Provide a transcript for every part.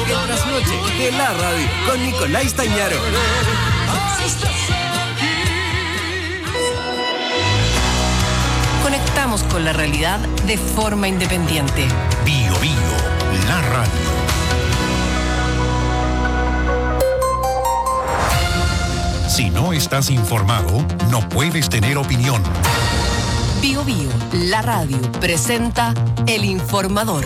El trasnoche de la radio con Nicolás Tañaro. Conectamos con la realidad de forma independiente. Bio Bio, la radio. Si no estás informado, no puedes tener opinión. Bio Bio, la radio, presenta El Informador.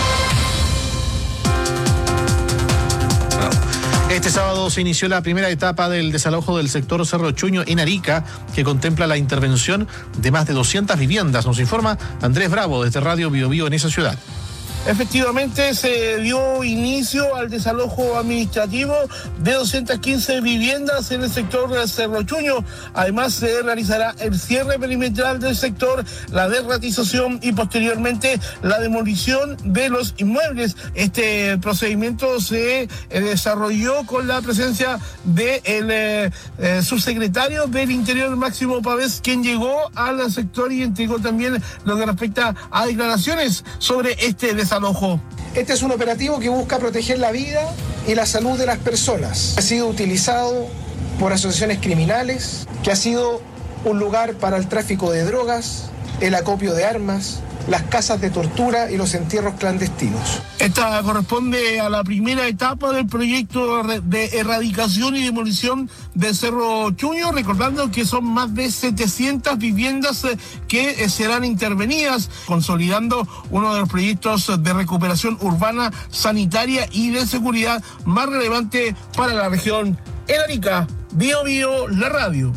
Este sábado se inició la primera etapa del desalojo del sector Cerro Chuño en Arica, que contempla la intervención de más de 200 viviendas. Nos informa Andrés Bravo desde Radio Bio Bio en esa ciudad. Efectivamente, se dio inicio al desalojo administrativo de 215 viviendas en el sector de Cerro Chuño. Además, se realizará el cierre perimetral del sector, la derratización y posteriormente la demolición de los inmuebles. Este procedimiento se desarrolló con la presencia del subsecretario del Interior, Máximo Pavés, quien llegó al sector y entregó también lo que respecta a declaraciones sobre este desalojo. Este es un operativo que busca proteger la vida y la salud de las personas. Ha sido utilizado por asociaciones criminales, que ha sido un lugar para el tráfico de drogas, el acopio de armas, las casas de tortura y los entierros clandestinos. Esta corresponde a la primera etapa del proyecto de erradicación y demolición del Cerro Chuño, recordando que son más de 700 viviendas que serán intervenidas, consolidando uno de los proyectos de recuperación urbana, sanitaria y de seguridad más relevante para la región. En Arica, Bio Bio, la radio.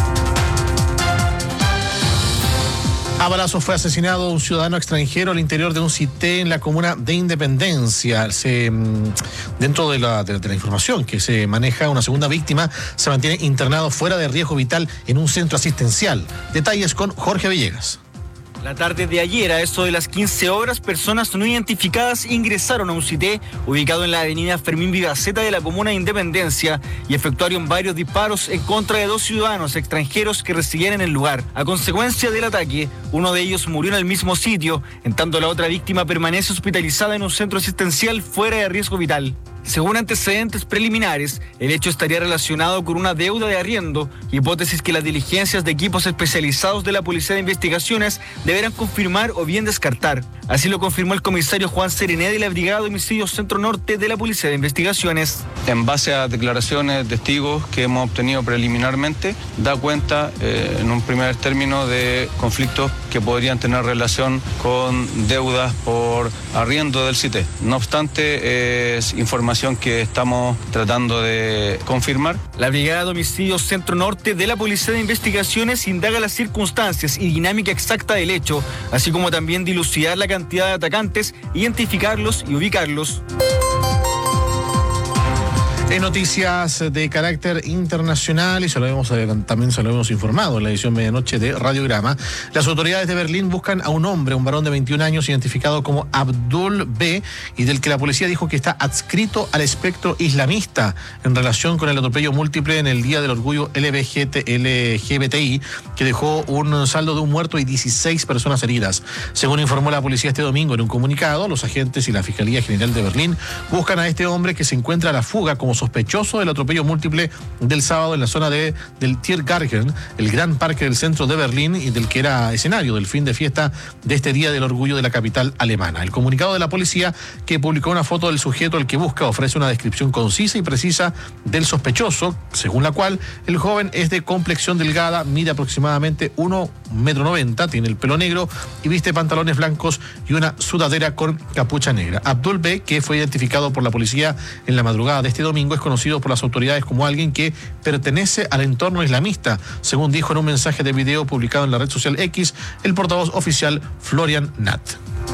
A balazos fue asesinado un ciudadano extranjero al interior de un CITE en la comuna de Independencia. Dentro de la información que se maneja, una segunda víctima se mantiene internado fuera de riesgo vital en un centro asistencial. Detalles con Jorge Villegas. La tarde de ayer, a eso de las 15 horas, personas no identificadas ingresaron a un CITE ubicado en la avenida Fermín Vivaceta de la comuna de Independencia y efectuaron varios disparos en contra de 2 ciudadanos extranjeros que residían en el lugar. A consecuencia del ataque, uno de ellos murió en el mismo sitio, en tanto la otra víctima permanece hospitalizada en un centro asistencial fuera de riesgo vital. Según antecedentes preliminares, el hecho estaría relacionado con una deuda de arriendo, hipótesis que las diligencias de equipos especializados de la Policía de Investigaciones deberán confirmar o bien descartar. Así lo confirmó el comisario Juan Serené de la Brigada de Homicidios Centro Norte de la Policía de Investigaciones. En base a declaraciones de testigos que hemos obtenido preliminarmente, da cuenta en un primer término de conflictos que podrían tener relación con deudas por arriendo del CITE. No obstante, es información que estamos tratando de confirmar. La Brigada de Homicidios Centro Norte de la Policía de Investigaciones indaga las circunstancias y dinámica exacta del hecho, así como también dilucidar la cantidad de atacantes, identificarlos y ubicarlos. En noticias de carácter internacional, y también se lo hemos informado en la edición medianoche de Radiograma, las autoridades de Berlín buscan a un hombre, un varón de 21 años, identificado como Abdul B., y del que la policía dijo que está adscrito al espectro islamista en relación con el atropello múltiple en el Día del Orgullo LGBTI, que dejó un saldo de un muerto y 16 personas heridas. Según informó la policía este domingo en un comunicado, los agentes y la Fiscalía General de Berlín buscan a este hombre que se encuentra a la fuga como sospechoso del atropello múltiple del sábado en la zona del Tiergarten, el gran parque del centro de Berlín, y del que era escenario del fin de fiesta de este Día del Orgullo de la capital alemana. El comunicado de la policía, que publicó una foto del sujeto al que busca, ofrece una descripción concisa y precisa del sospechoso, según la cual el joven es de complexión delgada, mide aproximadamente 1,90 m, tiene el pelo negro y viste pantalones blancos y una sudadera con capucha negra. Abdul B., que fue identificado por la policía en la madrugada de este domingo, es conocido por las autoridades como alguien que pertenece al entorno islamista, según dijo en un mensaje de video publicado en la red social X el portavoz oficial Florian Natt.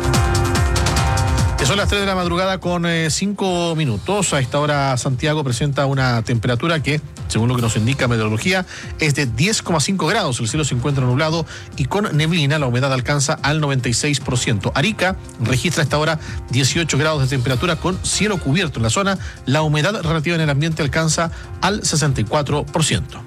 Son las 3 de la madrugada con 5 minutos. A esta hora Santiago presenta una temperatura que, según lo que nos indica meteorología, es de 10,5 grados. El cielo se encuentra nublado y con neblina. La humedad alcanza al 96%. Arica registra a esta hora 18 grados de temperatura con cielo cubierto en la zona. La humedad relativa en el ambiente alcanza al 64%.